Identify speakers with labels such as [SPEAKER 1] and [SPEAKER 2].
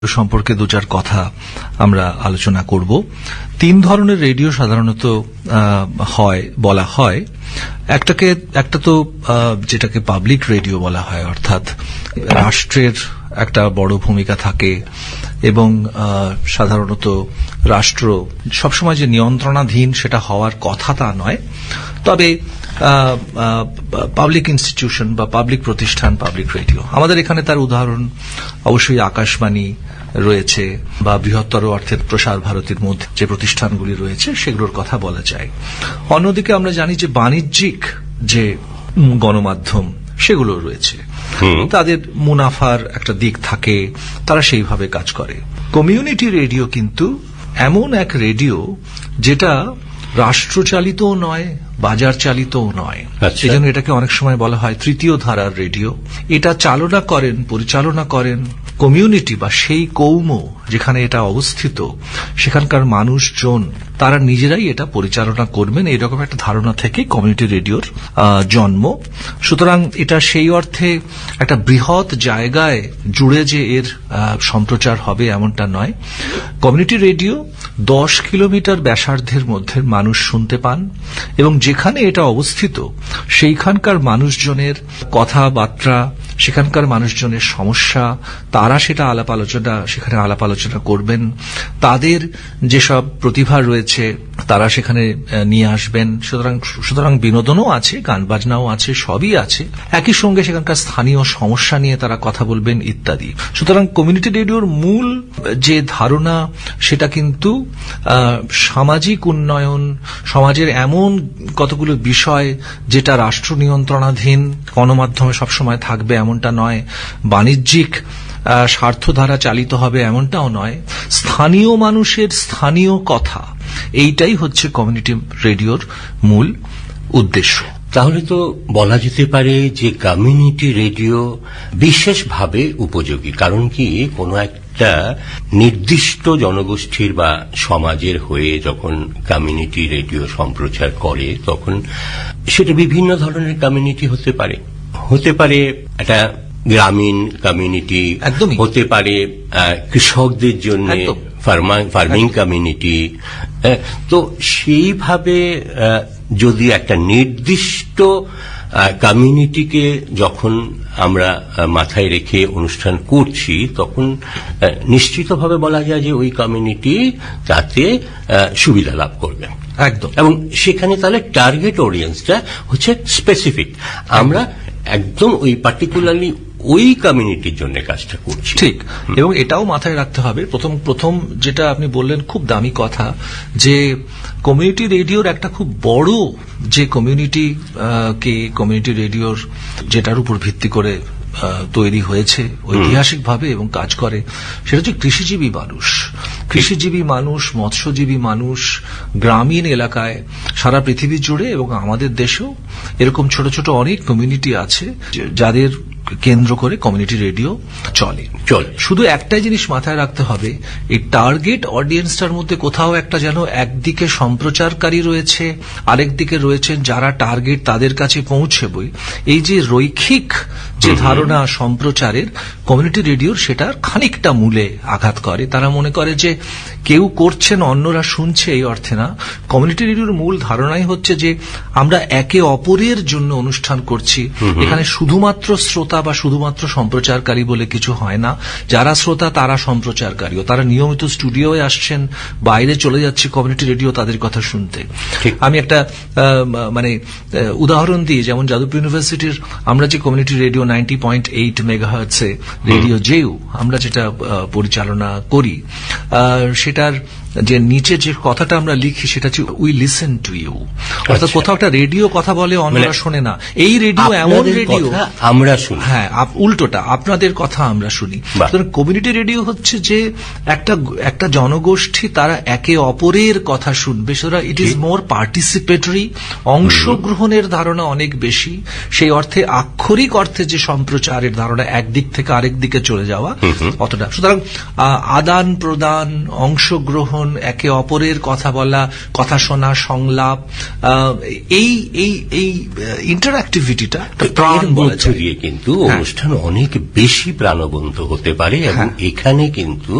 [SPEAKER 1] সম্পর্কে দু চার কথা আমরা আলোচনা করব। তিন ধরনের রেডিও সাধারণত বলা হয়। একটা তো যেটাকে পাবলিক রেডিও বলা হয়, অর্থাৎ রাষ্ট্রের একটা বড় ভূমিকা থাকে এবং সাধারণত রাষ্ট্র সবসময় যে নিয়ন্ত্রণাধীন সেটা হওয়ার কথা তা নয়, তবে পাবলিক ইনস্টিটিউশন বা পাবলিক প্রতিষ্ঠান পাবলিক রেডিও। আমাদের এখানে তার উদাহরণ অবশ্যই আকাশবাণী রয়েছে বা বৃহত্তর অর্থে প্রসার ভারতীর মধ্যে যে প্রতিষ্ঠানগুলি রয়েছে সেগুলোর কথা বলা যায়। অন্যদিকে আমরা জানি যে বাণিজ্যিক যে গণমাধ্যম সেগুলো রয়েছে, তাদের মুনাফার একটা দিক থাকে, তারা সেইভাবে কাজ করে। কমিউনিটি রেডিও কিন্তু এমন এক রেডিও যেটা রাষ্ট্রচালিতও নয়, বাজার চালিতও নয়। সেজন্য এটাকে অনেক সময় বলা হয় তৃতীয় ধারার রেডিও। এটা পরিচালনা করেন কমিউনিটি বা সেই কৌম যেখানে এটা অবস্থিত, সেখানকার মানুষজন তারা নিজেরাই এটা পরিচালনা করবেন, এরকম একটা ধারণা থেকে কমিউনিটি রেডিওর জন্ম। সুতরাং এটা সেই অর্থে একটা বৃহৎ জায়গায় জুড়ে যে এর সম্প্রচার হবে এমনটা নয়। কমিউনিটি রেডিও 10 কিলোমিটার ব্যাসার্ধের মধ্যে মানুষ শুনতে পান এবং যেখানে এটা অবস্থিত সেইখানকার মানুষজনের কথাবার্তা, সেখানকার মানুষজনের সমস্যা, তারা সেটা সেখানে আলাপ আলোচনা করবেন। তাদের যেসব প্রতিভা রয়েছে তারা সেখানে নিয়ে আসবেন। সুতরাং বিনোদনও আছে, গান বাজনাও আছে, সবই আছে। একই সঙ্গে সেখানকার স্থানীয় সমস্যা নিয়ে তারা কথা বলবেন ইত্যাদি। সুতরাং কমিউনিটি রেডিওর মূল যে ধারণা সেটা কিন্তু সামাজিক উন্নয়ন, সমাজের এমন কতগুলো বিষয় যেটা রাষ্ট্র নিয়ন্ত্রণাধীন গণমাধ্যমে সবসময় থাকবে এমনটা নয়, বাণিজ্যিক স্বার্থ দ্বারা চালিত হবে এমনটাও নয়, স্থানীয় মানুষের স্থানীয় কথা, এইটাই হচ্ছে কমিউনিটি রেডিওর মূল উদ্দেশ্য।
[SPEAKER 2] তাহলে তো বলা যেতে পারে যে কমিউনিটি রেডিও বিশেষভাবে উপযোগী। কারণ কি, কোনো একটা নির্দিষ্ট জনগোষ্ঠীর বা সমাজের হয়ে যখন কমিউনিটি রেডিও সম্প্রচার করে তখন সেটা বিভিন্ন ধরনের কমিউনিটি হতে পারে একটা গ্রামীণ কমিউনিটি, হতে পারে কৃষকদের জন্য ফার্মিং কমিউনিটি। তো সেইভাবে যদি একটা নির্দিষ্ট কমিউনিটিকে যখন আমরা মাথায় রেখে অনুষ্ঠান করছি তখন নিশ্চিতভাবে বলা যায় যে ওই কমিউনিটি তাতে সুবিধা লাভ করবে
[SPEAKER 1] একদম।
[SPEAKER 2] এবং সেখানে তাহলে টার্গেট অডিয়েন্সটা হচ্ছে স্পেসিফিক, আমরা একদম ওই পার্টিকুলারলি ওই কমিউনিটির জন্য কাজটা করছি। ঠিক।
[SPEAKER 1] এবং এটাও মাথায় রাখতে হবে, প্রথম যেটা আপনি বললেন খুব দামি কথা, যে কমিউনিটি রেডিওর একটা খুব বড় যে কমিউনিটি রেডিওর যেটার উপর ভিত্তি করে তৈরি হয়েছে ঐতিহাসিকভাবে এবং কাজ করে, সেটা হচ্ছে কৃষিজীবী মানুষ, মৎস্যজীবী মানুষ, গ্রামীণ এলাকায় সারা পৃথিবী জুড়ে এবং আমাদের দেশেও এরকম ছোট ছোট অনেক কমিউনিটি আছে যাদের কেন্দ্র করে কমিউনিটি রেডিও চলে। শুধু একটাই জিনিস মাথায় রাখতে হবে, এই টার্গেট অডিয়েন্সটার মধ্যে কোথাও একটা যেন একদিকে সম্প্রচারকারী রয়েছে, আরেকদিকে রয়েছেন যারা টার্গেট তাদের কাছে পৌঁছবে। এই যে রৈখিক যে ধারণা সম্প্রচারের, কমিউনিটি রেডিওর সেটার খানিকটা মূলে আঘাত করে। তারা মনে করে যে কেউ করছেন অন্যরা শুনছে, এই অর্থে না। কমিউনিটি রেডিওর মূল ধারণাই হচ্ছে যে আমরা একে অপরের জন্য অনুষ্ঠান করছি। এখানে শুধুমাত্র শ্রোতা বা শুধুমাত্র সম্প্রচারকারী বলে কিছু হয় না। যারা শ্রোতা তারা সম্প্রচারকারীও, তারা নিয়মিত স্টুডিওয়ে আসছেন, বাইরে চলে যাচ্ছে কমিউনিটি রেডিও তাদের কথা শুনতে। আমি একটা উদাহরণ দিই, যেমন যাদবপুর ইউনিভার্সিটির আমরা যে কমিউনিটি রেডিও 90.8 মেগাহার্টজে রেডিও জেউ আমরা যেটা পরিচালনা করি, সেটার যে নিচে যে কথাটা আমরা লিখি সেটা হচ্ছে উই লিসেন টু ইউ। অর্থাৎ কোথাও একটা রেডিও কথা বলে অন্যরা শোনে না, এই রেডিও এমন রেডিও
[SPEAKER 2] আমরা শুনি।
[SPEAKER 1] হ্যাঁ, উল্টোটা আপনাদের কথা আমরা শুনি। কমিউনিটি রেডিও হচ্ছে যে একটা জনগোষ্ঠী তারা একে অপরের কথা শুনবে, সুতরাং ইট ইজ মোর পার্টিসিপেটরি, অংশগ্রহণের ধারণা অনেক বেশি। সেই অর্থে আক্ষরিক অর্থে যে সম্প্রচারের ধারণা একদিক থেকে আরেক দিকে চলে যাওয়া অতটা। সুতরাং আদান প্রদান, অংশগ্রহণ, আদান-প্রদান, একে অপরের কথা বলা, কথা শোনা, সংলাপ, এই এই এই ইন্টারঅ্যাক্টিভিটিটা প্রাণ
[SPEAKER 2] এর মধ্য দিয়ে কিন্তু অনুষ্ঠান অনেক বেশি প্রাণবন্ত হতে পারে এবং এখানে কিন্তু